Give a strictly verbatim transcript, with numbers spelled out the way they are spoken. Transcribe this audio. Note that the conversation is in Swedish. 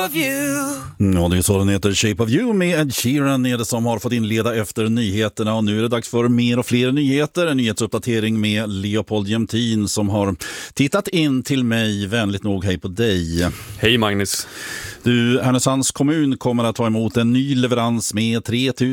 of you. Ja, det är så den heter, Shape of You med Ed Sheeran är det som har fått inleda efter nyheterna, och nu är det dags för mer och fler nyheter. En nyhetsuppdatering med Leopold Jämtin som har tittat in till mig. Vänligt nog, hej på dig. Hej Magnus. Du, Härnösands kommun kommer att ta emot en ny leverans med tre tusen